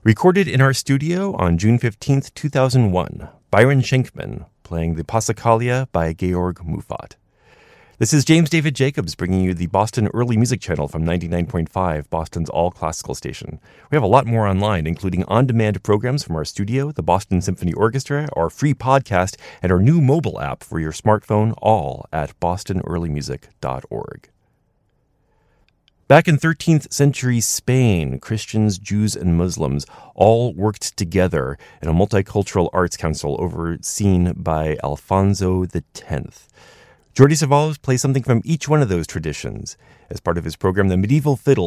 Recorded in our studio on June 15th, 2001, Byron Schenkman playing the Passacaglia by Georg Muffat. This is James David Jacobs bringing you the Boston Early Music Channel from 99.5, Boston's all-classical station. We have a lot more online, including on-demand programs from our studio, the Boston Symphony Orchestra, our free podcast, and our new mobile app for your smartphone, all at bostonearlymusic.org. Back in 13th century Spain, Christians, Jews, and Muslims all worked together in a multicultural arts council overseen by Alfonso X. Jordi Savall plays something from each one of those traditions as part of his program, The Medieval Fiddle,